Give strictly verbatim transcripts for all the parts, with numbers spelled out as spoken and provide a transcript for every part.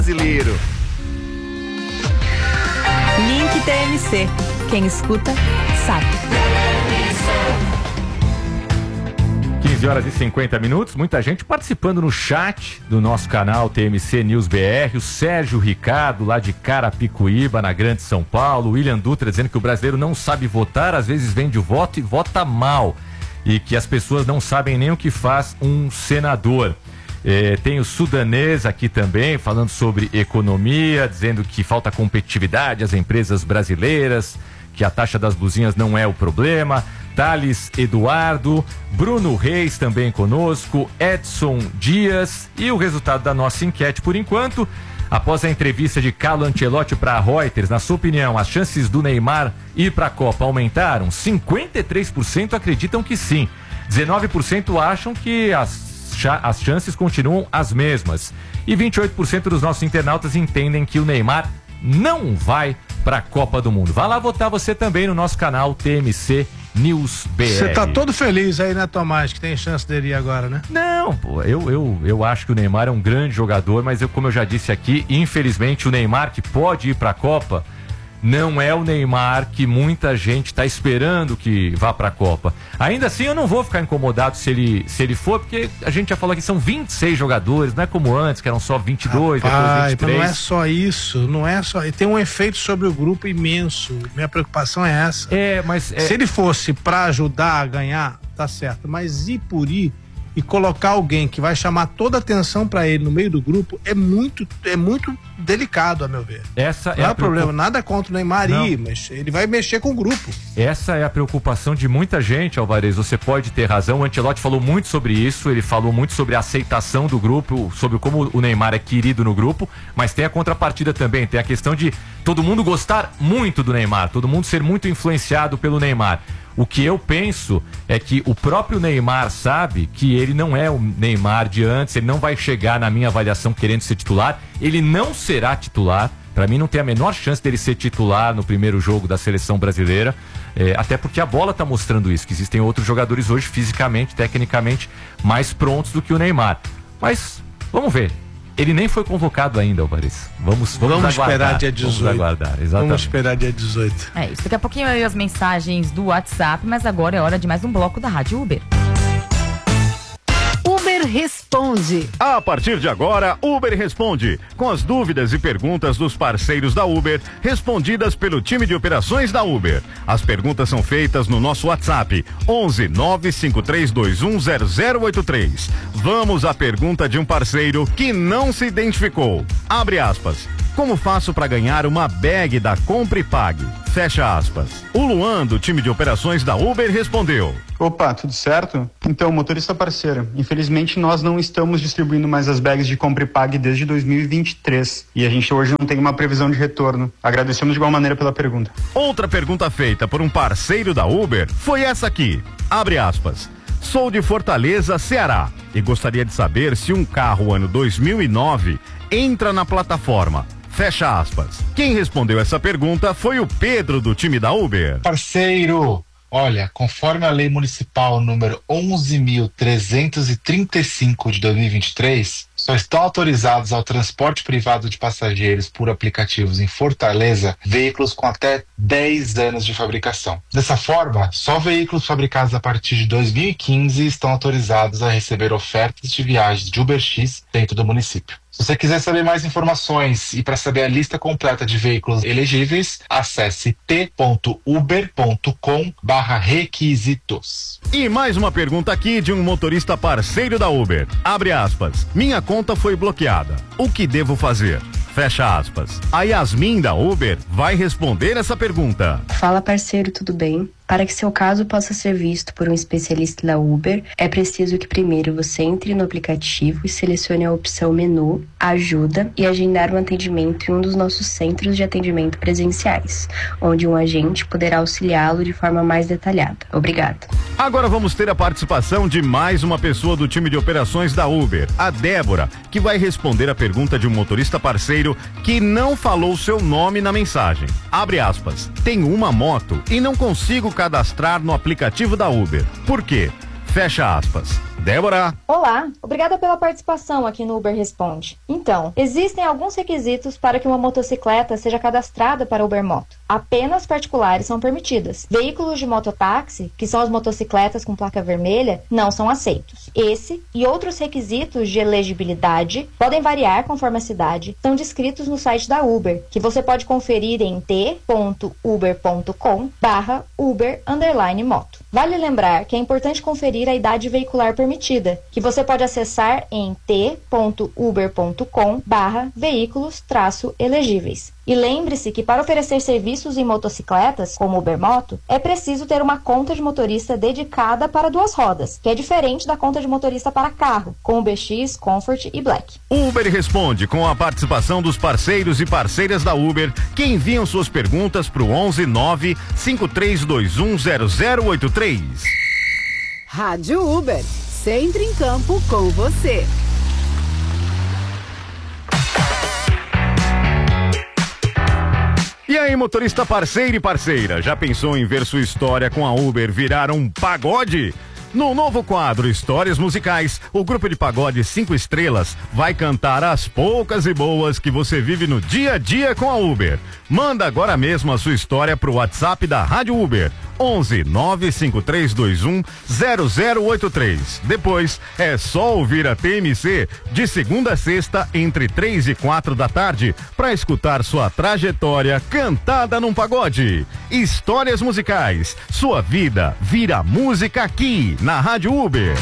brasileiro. Link T M C. Quem escuta, sabe. quinze horas e cinquenta minutos, muita gente participando no chat do nosso canal T M C News B R, o Sérgio Ricardo, lá de Carapicuíba, na Grande São Paulo, o William Dutra dizendo que o brasileiro não sabe votar, às vezes vende o voto e vota mal, e que as pessoas não sabem nem o que faz um senador. É, tem o Sudanês aqui também, falando sobre economia, dizendo que falta competitividade às empresas brasileiras, que a taxa das blusinhas não é o problema. Thales Eduardo, Bruno Reis também conosco, Edson Dias. E o resultado da nossa enquete por enquanto, após a entrevista de Carlo Ancelotti para a Reuters, na sua opinião, as chances do Neymar ir para a Copa aumentaram? cinquenta e três por cento acreditam que sim, dezenove por cento acham que as as chances continuam as mesmas. E vinte e oito por cento dos nossos internautas entendem que o Neymar não vai para a Copa do Mundo. Vá lá votar você também no nosso canal T M C News B R. Você tá todo feliz aí, né, Tomás, que tem chance dele ir agora, né? Não, pô, eu, eu, eu acho que o Neymar é um grande jogador, mas eu, como eu já disse aqui, infelizmente o Neymar que pode ir para a Copa não é o Neymar que muita gente está esperando que vá para a Copa. Ainda assim, eu não vou ficar incomodado se ele, se ele for, porque a gente já falou que são vinte e seis jogadores, não é como antes, que eram só vinte e dois, Rapaz, depois vinte e três. Não é só isso, não é só. Tem um efeito sobre o grupo imenso. Minha preocupação é essa. É, mas. É... Se ele fosse para ajudar a ganhar, tá certo. Mas ir por ir e colocar alguém que vai chamar toda a atenção para ele no meio do grupo é muito, é muito delicado, a meu ver. Essa não é é a problema, preocup... nada contra o Neymar ir, mas ele vai mexer com o grupo. Essa é a preocupação de muita gente, Alvarez, você pode ter razão, o Ancelotti falou muito sobre isso, ele falou muito sobre a aceitação do grupo, sobre como o Neymar é querido no grupo, mas tem a contrapartida também, tem a questão de todo mundo gostar muito do Neymar, todo mundo ser muito influenciado pelo Neymar. O que eu penso é que o próprio Neymar sabe que ele não é o Neymar de antes, ele não vai chegar na minha avaliação querendo ser titular, ele não será titular, para mim não tem a menor chance dele ser titular no primeiro jogo da seleção brasileira, é, até porque a bola está mostrando isso, que existem outros jogadores hoje fisicamente, tecnicamente mais prontos do que o Neymar, mas vamos ver. Ele nem foi convocado ainda, Alvarez. Vamos, vamos, vamos aguardar. esperar dia dezoito. Vamos aguardar, exatamente. Vamos esperar dia dezoito. É isso. Daqui a pouquinho aí as mensagens do WhatsApp, mas agora é hora de mais um bloco da Rádio Uber. Uber Responde. A partir de agora, Uber Responde, com as dúvidas e perguntas dos parceiros da Uber, respondidas pelo time de operações da Uber. As perguntas são feitas no nosso WhatsApp, onze nove cinco três dois um zero zero oito três. Vamos à pergunta de um parceiro que não se identificou. Abre aspas. Como faço para ganhar uma bag da Compre e Pague? Fecha aspas. O Luan, do time de operações da Uber, respondeu. Opa, tudo certo? Então, motorista parceiro, infelizmente nós não estamos distribuindo mais as bags de Compre e Pague desde dois mil e vinte e três e a gente hoje não tem uma previsão de retorno. Agradecemos de igual maneira pela pergunta. Outra pergunta feita por um parceiro da Uber foi essa aqui. Abre aspas. Sou de Fortaleza, Ceará, e gostaria de saber se um carro ano dois mil e nove entra na plataforma. Fecha aspas. Quem respondeu essa pergunta foi o Pedro, do time da Uber. Parceiro, olha, conforme a lei municipal número onze mil trezentos e trinta e cinco de dois mil e vinte e três, só estão autorizados ao transporte privado de passageiros por aplicativos em Fortaleza veículos com até dez anos de fabricação. Dessa forma, só veículos fabricados a partir de dois mil e quinze estão autorizados a receber ofertas de viagens de UberX dentro do município. Se você quiser saber mais informações e para saber a lista completa de veículos elegíveis, acesse t ponto uber ponto com barra requisitos. E mais uma pergunta aqui de um motorista parceiro da Uber. Abre aspas. Minha conta foi bloqueada. O que devo fazer? Fecha aspas. A Yasmin da Uber vai responder essa pergunta. Fala, parceiro, tudo bem? Para que seu caso possa ser visto por um especialista da Uber, é preciso que primeiro você entre no aplicativo e selecione a opção Menu, Ajuda e agendar um atendimento em um dos nossos centros de atendimento presenciais, onde um agente poderá auxiliá-lo de forma mais detalhada. Obrigada. Agora vamos ter a participação de mais uma pessoa do time de operações da Uber, a Débora, que vai responder a pergunta de um motorista parceiro que não falou seu nome na mensagem. Abre aspas. Tenho uma moto e não consigo cadastrar no aplicativo da Uber. Por quê? Fecha aspas. Débora. Olá, obrigada pela participação aqui no Uber Responde. Então, existem alguns requisitos para que uma motocicleta seja cadastrada para Uber Moto. Apenas particulares são permitidas. Veículos de mototáxi, que são as motocicletas com placa vermelha, não são aceitos. Esse e outros requisitos de elegibilidade podem variar conforme a cidade, estão descritos no site da Uber, que você pode conferir em t ponto uber ponto com barra uber underline moto. Vale lembrar que é importante conferir a idade veicular permitida, que você pode acessar em t ponto uber ponto com barra veículos traço elegíveis. E lembre-se que para oferecer serviços em motocicletas, como Uber Moto, é preciso ter uma conta de motorista dedicada para duas rodas, que é diferente da conta de motorista para carro, com o B X, Comfort e Black. Uber Responde, com a participação dos parceiros e parceiras da Uber, que enviam suas perguntas para o onze nove cinco três dois um zero zero oito três. Rádio Uber, sempre em campo com você. E aí, motorista parceiro e parceira, já pensou em ver sua história com a Uber virar um pagode? No novo quadro Histórias Musicais, o grupo de pagode Cinco Estrelas vai cantar as poucas e boas que você vive no dia a dia com a Uber. Manda agora mesmo a sua história pro WhatsApp da Rádio Uber, onze nove cinco três dois um zero zero oito três. Depois é só ouvir a T M C de segunda a sexta entre três e quatro da tarde para escutar sua trajetória cantada num pagode. Histórias Musicais, sua vida vira música aqui na Rádio Uber.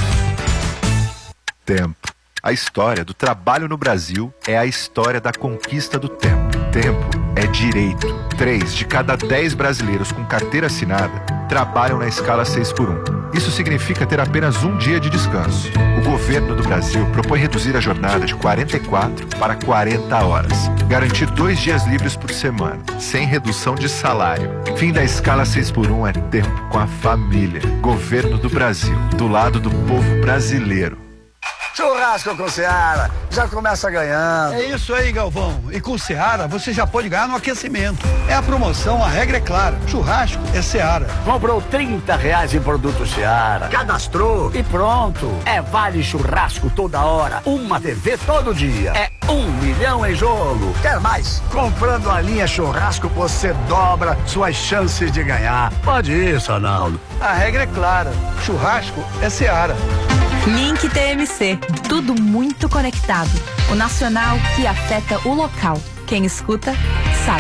Tempo. A história do trabalho no Brasil é a história da conquista do tempo. Tempo é direito. Três de cada dez brasileiros com carteira assinada trabalham na escala seis por um. Isso significa ter apenas um dia de descanso. O governo do Brasil propõe reduzir a jornada de quarenta e quatro para quarenta horas. Garantir dois dias livres por semana, sem redução de salário. Fim da escala seis por um é tempo com a família. Governo do Brasil, do lado do povo brasileiro. Churrasco com Seara, já começa ganhando. É isso aí, Galvão. E com Seara você já pode ganhar no aquecimento. É a promoção, a regra é clara. Churrasco é Seara. Comprou trinta reais em produto Seara, cadastrou e pronto. É vale churrasco toda hora, uma T V todo dia. É um milhão em jogo. Quer mais? Comprando a linha churrasco você dobra suas chances de ganhar. Pode isso, Arnaldo. A regra é clara. Churrasco é Seara. Link T M C, tudo muito conectado. O nacional que afeta o local. Quem escuta, sabe.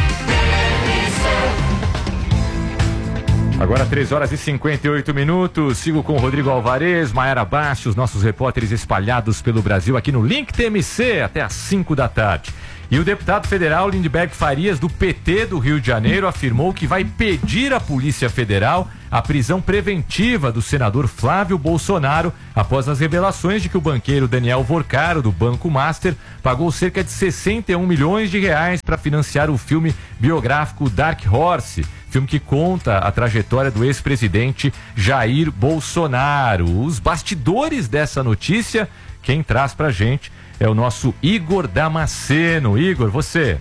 Agora três horas e cinquenta e oito minutos. Sigo com o Rodrigo Alvarez, Maiara Bastos, nossos repórteres espalhados pelo Brasil aqui no Link T M C até às cinco da tarde. E o deputado federal Lindbergh Farias, do P T do Rio de Janeiro, afirmou que vai pedir à Polícia Federal a prisão preventiva do senador Flávio Bolsonaro após as revelações de que o banqueiro Daniel Vorcaro, do Banco Master, pagou cerca de sessenta e um milhões de reais para financiar o filme biográfico Dark Horse, filme que conta a trajetória do ex-presidente Jair Bolsonaro. Os bastidores dessa notícia, quem traz pra gente é o nosso Igor Damasceno. Igor, você.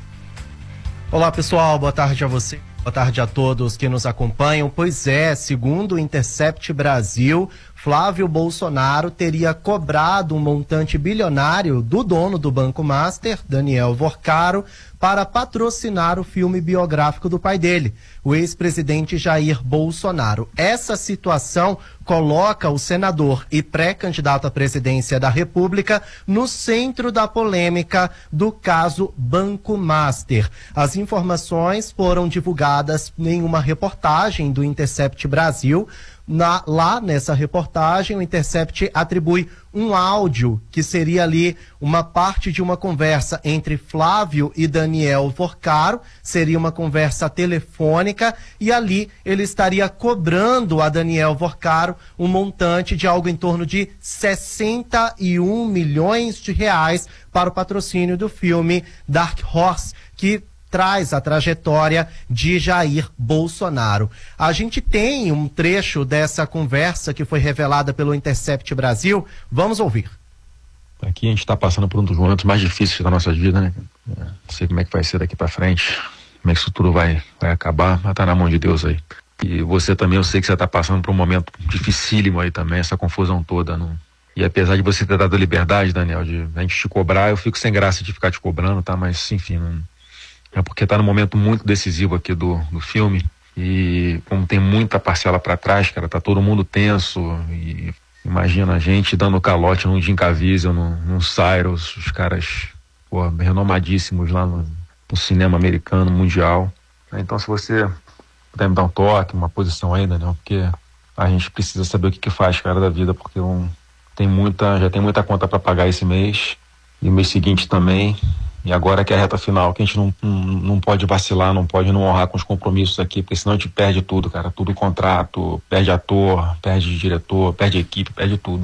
Olá, pessoal, boa tarde a você. Boa tarde a todos que nos acompanham. Pois é, segundo o Intercept Brasil, Flávio Bolsonaro teria cobrado um montante bilionário do dono do Banco Master, Daniel Vorcaro, para patrocinar o filme biográfico do pai dele, o ex-presidente Jair Bolsonaro. Essa situação coloca o senador e pré-candidato à presidência da República no centro da polêmica do caso Banco Master. As informações foram divulgadas em uma reportagem do Intercept Brasil. Na, lá nessa reportagem, o Intercept atribui um áudio que seria ali uma parte de uma conversa entre Flávio e Daniel Vorcaro, seria uma conversa telefônica, e ali ele estaria cobrando a Daniel Vorcaro um montante de algo em torno de sessenta e um milhões de reais para o patrocínio do filme Dark Horse, que traz a trajetória de Jair Bolsonaro. A gente tem um trecho dessa conversa que foi revelada pelo Intercept Brasil. Vamos ouvir. Aqui a gente está passando por um dos momentos mais difíceis da nossa vida, né? Não sei como é que vai ser daqui para frente, como é que isso tudo vai, vai acabar, mas tá na mão de Deus aí. E você também, eu sei que você está passando por um momento dificílimo aí também, essa confusão toda. Não? E apesar de você ter dado a liberdade, Daniel, de a gente te cobrar, eu fico sem graça de ficar te cobrando, tá? Mas, enfim, não... é porque tá num momento muito decisivo aqui do, do filme. E como tem muita parcela para trás, cara, tá todo mundo tenso. E imagina a gente dando calote num Jim Caviezel, num, num Cyrus, os caras, pô, renomadíssimos lá no, no cinema americano, mundial. Então, se você puder me dar um toque, uma posição aí, Daniel, porque a gente precisa saber o que que faz, cara, da vida, porque um, tem muita, já tem muita conta para pagar esse mês, e o mês seguinte também. E agora que é a reta final, que a gente não, não, não pode vacilar, não pode não honrar com os compromissos aqui, porque senão a gente perde tudo, cara. Tudo contrato, perde ator, perde diretor, perde equipe, perde tudo.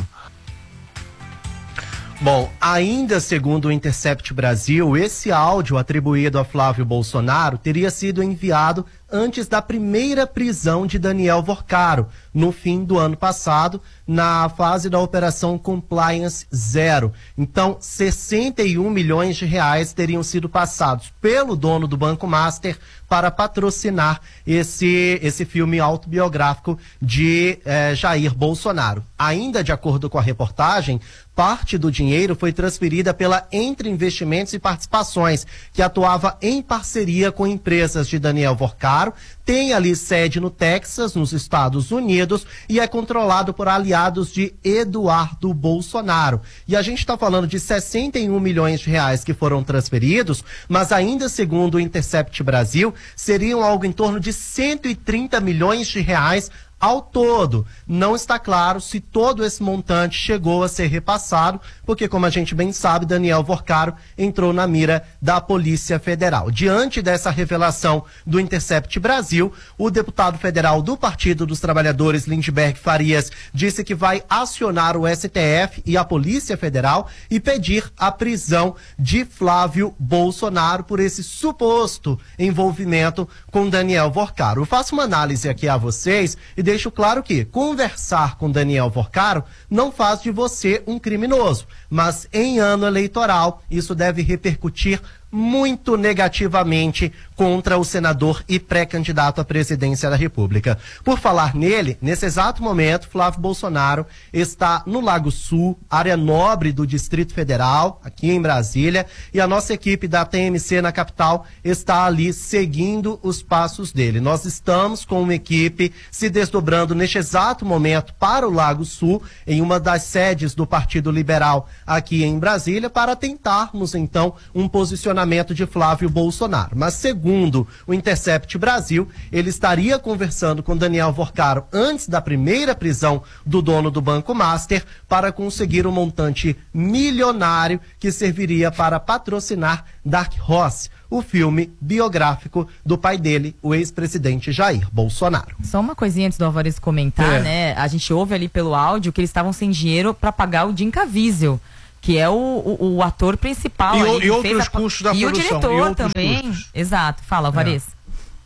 Bom, ainda segundo o Intercept Brasil, esse áudio atribuído a Flávio Bolsonaro teria sido enviado antes da primeira prisão de Daniel Vorcaro, no fim do ano passado, na fase da Operação Compliance Zero. Então, sessenta e um milhões de reais teriam sido passados pelo dono do Banco Master para patrocinar esse, esse filme autobiográfico de eh, Jair Bolsonaro. Ainda de acordo com a reportagem, parte do dinheiro foi transferida pela Entre Investimentos e Participações, que atuava em parceria com empresas de Daniel Vorcaro, tem ali sede no Texas, nos Estados Unidos, e é controlado por aliados de Eduardo Bolsonaro. E a gente está falando de sessenta e um milhões de reais que foram transferidos, mas ainda segundo o Intercept Brasil, seriam algo em torno de cento e trinta milhões de reais ao todo. Não está claro se todo esse montante chegou a ser repassado, porque, como a gente bem sabe, Daniel Vorcaro entrou na mira da Polícia Federal. Diante dessa revelação do Intercept Brasil, o deputado federal do Partido dos Trabalhadores, Lindbergh Farias, disse que vai acionar o S T F e a Polícia Federal e pedir a prisão de Flávio Bolsonaro por esse suposto envolvimento com Daniel Vorcaro. Eu faço uma análise aqui a vocês e deixo claro que conversar com Daniel Vorcaro não faz de você um criminoso, mas em ano eleitoral isso deve repercutir muito negativamente contra o senador e pré-candidato à presidência da República. Por falar nele, nesse exato momento, Flávio Bolsonaro está no Lago Sul, área nobre do Distrito Federal, aqui em Brasília, e a nossa equipe da T M C na capital está ali seguindo os passos dele. Nós estamos com uma equipe se desdobrando neste exato momento para o Lago Sul, em uma das sedes do Partido Liberal aqui em Brasília, para tentarmos então um posicionamento de Flávio Bolsonaro. Mas segundo o Intercept Brasil, ele estaria conversando com Daniel Vorcaro antes da primeira prisão do dono do Banco Master para conseguir um montante milionário que serviria para patrocinar Dark Horse, o filme biográfico do pai dele, o ex-presidente Jair Bolsonaro. Só uma coisinha antes do Alvarez comentar, é. né? A gente ouve ali pelo áudio que eles estavam sem dinheiro para pagar o Jim Caviezel, que é o, o, o ator principal. E, ali, o, e outros a... custos da e produção. O diretor e outros também. Custos. Exato. Fala, Alvarez. É.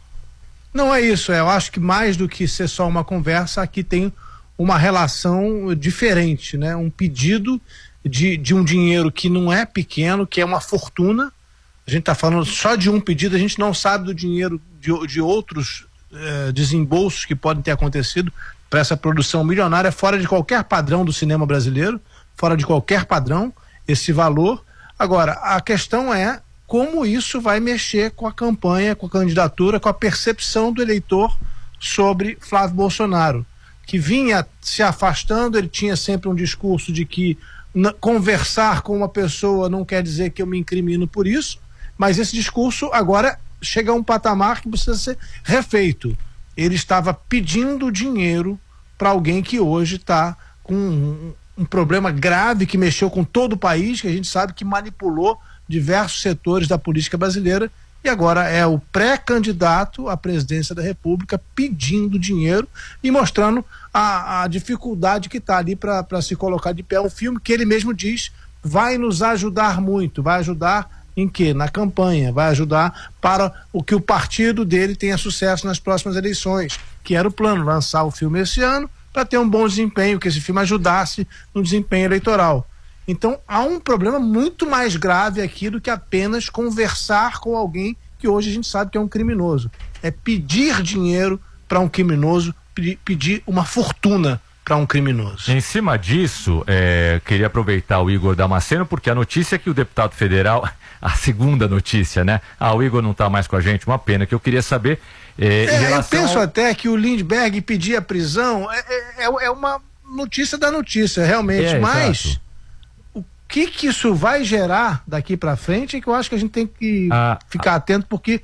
Não é isso. É, eu acho que mais do que ser só uma conversa, aqui tem uma relação diferente, né? Um pedido de, de um dinheiro que não é pequeno, que é uma fortuna. A gente está falando só de um pedido, a gente não sabe do dinheiro de, de outros eh, desembolsos que podem ter acontecido para essa produção milionária, fora de qualquer padrão do cinema brasileiro, fora de qualquer padrão, esse valor. Agora, a questão é como isso vai mexer com a campanha, com a candidatura, com a percepção do eleitor sobre Flávio Bolsonaro, que vinha se afastando. Ele tinha sempre um discurso de que conversar com uma pessoa não quer dizer que eu me incrimino por isso, mas esse discurso agora chega a um patamar que precisa ser refeito. Ele estava pedindo dinheiro para alguém que hoje está com um, um problema grave que mexeu com todo o país, que a gente sabe que manipulou diversos setores da política brasileira, e agora é o pré-candidato à presidência da República pedindo dinheiro e mostrando a, a dificuldade que está ali para se colocar de pé. Um filme que ele mesmo diz vai nos ajudar muito. Vai ajudar em quê? Na campanha. Vai ajudar para o que o partido dele tenha sucesso nas próximas eleições, que era o plano, lançar o filme esse ano para ter um bom desempenho, que esse filme ajudasse no desempenho eleitoral. Então há um problema muito mais grave aqui do que apenas conversar com alguém que hoje a gente sabe que é um criminoso. É pedir dinheiro para um criminoso pedir, pedir uma fortuna para um criminoso. Em cima disso, é, queria aproveitar o Igor Damasceno, porque a notícia é que o deputado federal, a segunda notícia, né? Ah, o Igor não está mais com a gente, uma pena, que eu queria saber. É, é, em relação eu penso ao... até que o Lindbergh pedir a prisão é, é, é uma notícia da notícia, realmente, é, mas exato. o que que isso vai gerar daqui para frente é que eu acho que a gente tem que ah, ficar atento, porque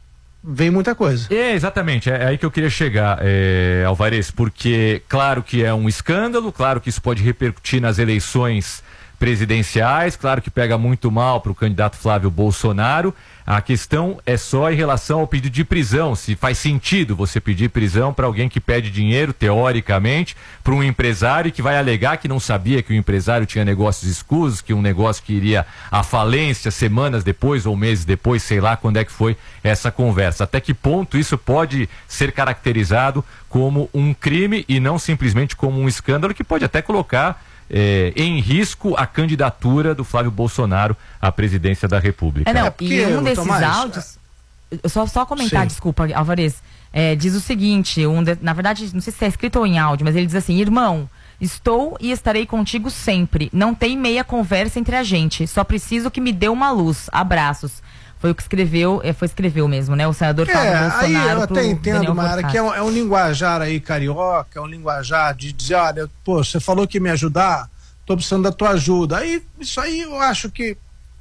vem muita coisa. É, exatamente, é aí que eu queria chegar, é, Alvarez, porque claro que é um escândalo, claro que isso pode repercutir nas eleições presidenciais, claro que pega muito mal para o candidato Flávio Bolsonaro. A questão é só em relação ao pedido de prisão, se faz sentido você pedir prisão para alguém que pede dinheiro, teoricamente, para um empresário que vai alegar que não sabia que o empresário tinha negócios escusos, que um negócio que iria à falência semanas depois ou meses depois, sei lá quando é que foi essa conversa. Até que ponto isso pode ser caracterizado como um crime e não simplesmente como um escândalo que pode até colocar É, em risco a candidatura do Flávio Bolsonaro à presidência da República. É, não, É porque, e um desses Tomás, áudios, só, só comentar, Sim. desculpa, Alvarez, é, diz o seguinte, um de, na verdade, não sei se é escrito ou em áudio, mas ele diz assim: irmão, estou e estarei contigo sempre, não tem meia conversa entre a gente, só preciso que me dê uma luz, abraços. Foi o que escreveu, é, foi escreveu mesmo, né? O senador É, Flávio Bolsonaro. aí eu até entendo, Mara, que é um... um, é um linguajar aí carioca, é um linguajar de dizer, olha, pô, você falou que ia me ajudar, tô precisando da tua ajuda. Aí, isso aí eu acho que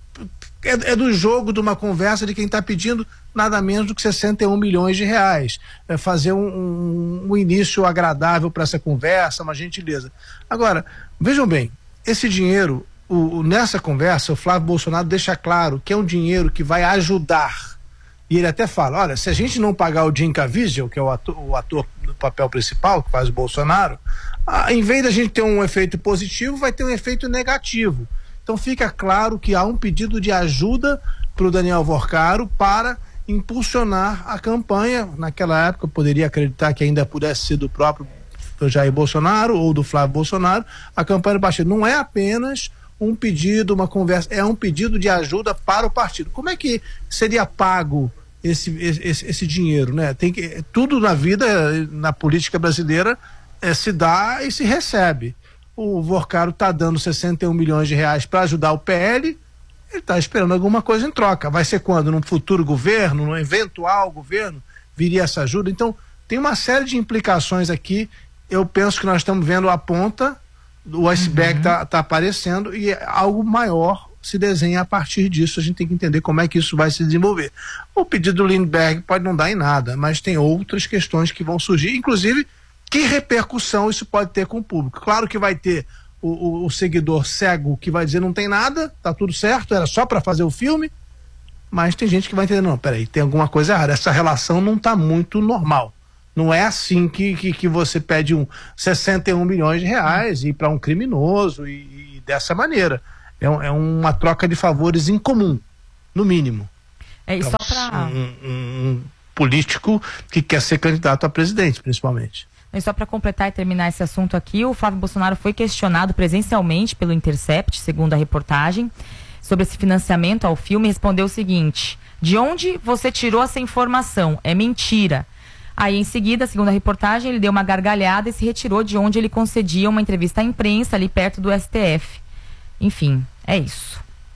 é, é do jogo de uma conversa de quem está pedindo nada menos do que sessenta e um milhões de reais. É fazer um, um, um início agradável para essa conversa, uma gentileza. Agora, vejam bem, esse dinheiro, o, o, nessa conversa, o Flávio Bolsonaro deixa claro que é um dinheiro que vai ajudar. E ele até fala, olha, se a gente não pagar o Jim Caviezel, que é o ator, o ator do papel principal, que faz o Bolsonaro, ah, em vez da gente ter um efeito positivo, vai ter um efeito negativo. Então fica claro que há um pedido de ajuda para o Daniel Vorcaro para impulsionar a campanha. Naquela época eu poderia acreditar que ainda pudesse ser do próprio Jair Bolsonaro ou do Flávio Bolsonaro, a campanha do partido. Não é apenas um pedido, uma conversa, é um pedido de ajuda para o partido. Como é que seria pago esse, esse, esse dinheiro, né? Tem que, tudo na vida, na política brasileira, é, se dá e se recebe. O Vorcaro está dando sessenta e um milhões de reais para ajudar o P L, ele está esperando alguma coisa em troca. Vai ser quando? Num futuro governo, num eventual governo, viria essa ajuda? Então, tem uma série de implicações aqui. Eu penso que nós estamos vendo a ponta, o iceberg está uhum. tá aparecendo e algo maior se desenha a partir disso. A gente tem que entender como é que isso vai se desenvolver. O pedido do Lindbergh pode não dar em nada, mas tem outras questões que vão surgir, inclusive que repercussão isso pode ter com o público. Claro que vai ter o, o, o seguidor cego que vai dizer não tem nada, tá tudo certo, era só para fazer o filme, mas tem gente que vai entender, não, peraí, tem alguma coisa errada, essa relação não tá muito normal. Não é assim que, que, que você pede um sessenta e um milhões de reais e para um criminoso e, e dessa maneira. É, um, é uma troca de favores incomum, no mínimo. É isso pra para um, um, um político que quer ser candidato a presidente, principalmente. E só para completar e terminar esse assunto aqui, o Flávio Bolsonaro foi questionado presencialmente pelo Intercept, segundo a reportagem, sobre esse financiamento ao filme, e respondeu o seguinte: de onde você tirou essa informação? É mentira. Aí, em seguida, segundo a reportagem, ele deu uma gargalhada e se retirou de onde ele concedia uma entrevista à imprensa ali perto do S T F. Enfim, é isso.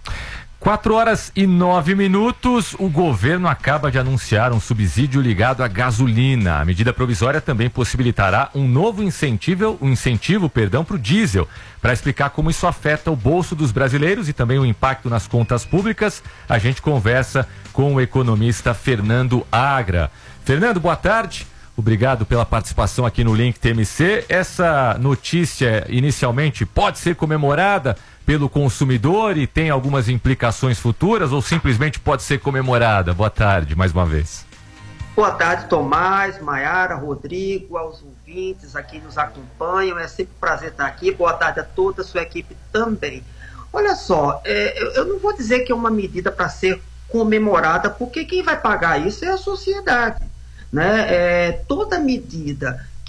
quatro horas e nove minutos, o governo acaba de anunciar um subsídio ligado à gasolina. A medida provisória também possibilitará um novo incentivo, um incentivo, perdão, para o diesel. Para explicar como isso afeta o bolso dos brasileiros e também o impacto nas contas públicas, a gente conversa com o economista Fernando Agra. Fernando, boa tarde. Obrigado pela participação aqui no Link T M C. Essa notícia, inicialmente, pode ser comemorada pelo consumidor e tem algumas implicações futuras ou simplesmente pode ser comemorada? Boa tarde, mais uma vez. Boa tarde, Tomás, Maiara, Rodrigo, aos ouvintes aqui nos acompanham. É sempre um prazer estar aqui. Boa tarde a toda a sua equipe também. Olha só, é, eu, eu não vou dizer que é uma medida para ser comemorada, porque quem vai pagar isso é a sociedade. Né? É, toda medida que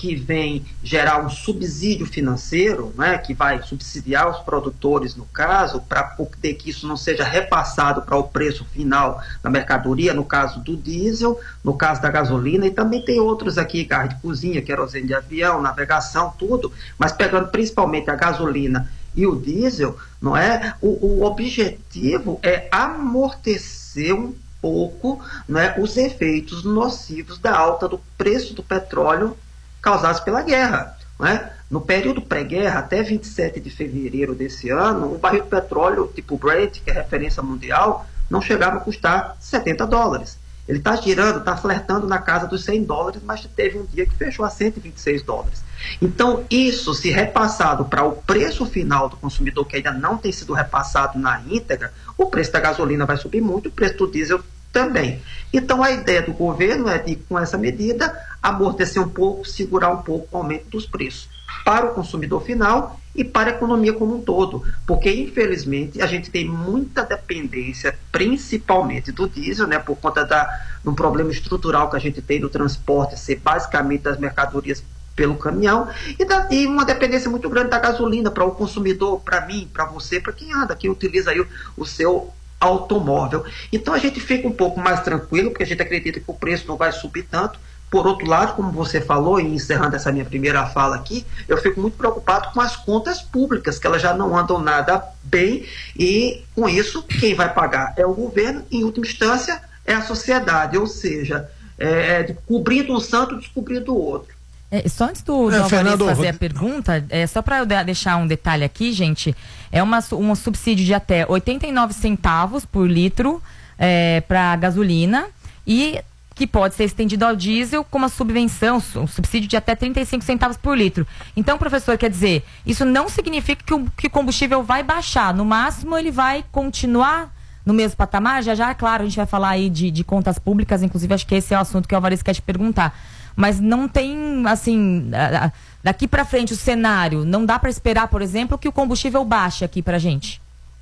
que vem gerar um subsídio financeiro, né, que vai subsidiar os produtores, no caso, para poder que isso não seja repassado para o preço final da mercadoria, no caso do diesel, no caso da gasolina, e também tem outros aqui, gás de cozinha, querosene de avião, navegação, tudo, mas pegando principalmente a gasolina e o diesel, não é? O, o objetivo é amortecer um pouco, né, os efeitos nocivos da alta do preço do petróleo causados pela guerra, né? No período pré-guerra, até vinte e sete de fevereiro desse ano, o barril de petróleo tipo Brent, que é referência mundial, não chegava a custar setenta dólares. Ele está girando, está flertando na casa dos cem dólares, mas teve um dia que fechou a cento e vinte e seis dólares. Então, isso, se repassado para o preço final do consumidor, que ainda não tem sido repassado na íntegra, o preço da gasolina vai subir muito, o preço do diesel também. Então, a ideia do governo é de, com essa medida, amortecer um pouco, segurar um pouco o aumento dos preços para o consumidor final e para a economia como um todo, porque infelizmente a gente tem muita dependência, principalmente do diesel, né, por conta da, de um problema estrutural que a gente tem do transporte, ser basicamente das mercadorias pelo caminhão, e, da, e uma dependência muito grande da gasolina para o consumidor, para mim, para você, para quem anda, quem utiliza aí o, o seu automóvel. Então a gente fica um pouco mais tranquilo, porque a gente acredita que o preço não vai subir tanto. Por outro lado, como você falou, e encerrando essa minha primeira fala aqui, eu fico muito preocupado com as contas públicas, que elas já não andam nada bem, e com isso, quem vai pagar é o governo, em última instância, é a sociedade, ou seja, é, cobrindo um santo, descobrindo o outro. É, só antes do é, João Fernando, fazer vou... a pergunta, é, só para eu deixar um detalhe aqui, gente, é uma, um subsídio de até oitenta e nove centavos por litro é, para gasolina, e que pode ser estendido ao diesel com uma subvenção, um subsídio de até trinta e cinco centavos por litro. Então, professor, quer dizer, isso não significa que o, que o combustível vai baixar, no máximo ele vai continuar no mesmo patamar. Já já, claro, a gente vai falar aí de, de contas públicas, inclusive acho que esse é o assunto que o Alvarez quer te perguntar. Mas não tem, assim, daqui para frente o cenário, não dá para esperar, por exemplo, que o combustível baixe aqui pra gente?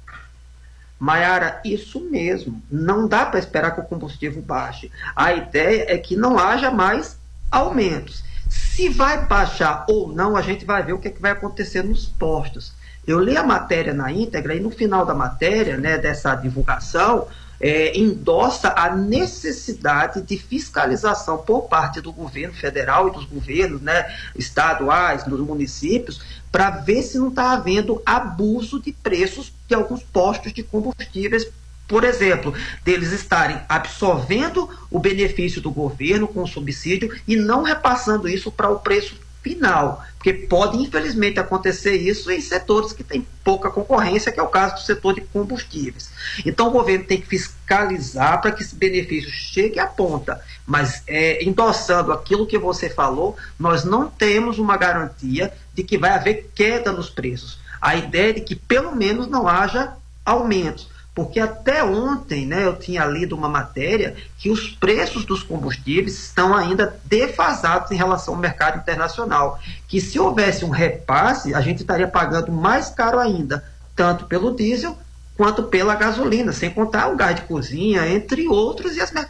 Maiara, isso mesmo, não dá para esperar que o combustível baixe. A ideia é que não haja mais aumentos. Se vai baixar ou não, a gente vai ver o que, é que vai acontecer nos postos. Eu li a matéria na íntegra e no final da matéria, né, dessa divulgação, é, endossa a necessidade de fiscalização por parte do governo federal e dos governos, né, estaduais, dos municípios, para ver se não está havendo abuso de preços de alguns postos de combustíveis, por exemplo, deles estarem absorvendo o benefício do governo com o subsídio e não repassando isso para o preço final, porque pode infelizmente acontecer isso em setores que têm pouca concorrência, que é o caso do setor de combustíveis. Então o governo tem que fiscalizar para que esse benefício chegue à ponta, mas é, endossando aquilo que você falou, nós não temos uma garantia de que vai haver queda nos preços. A ideia é de que pelo menos não haja aumentos. Porque até ontem, né, eu tinha lido uma matéria que os preços dos combustíveis estão ainda defasados em relação ao mercado internacional. Que se houvesse um repasse, a gente estaria pagando mais caro ainda, tanto pelo diesel quanto pela gasolina, sem contar o gás de cozinha, entre outros, e as mercadorias.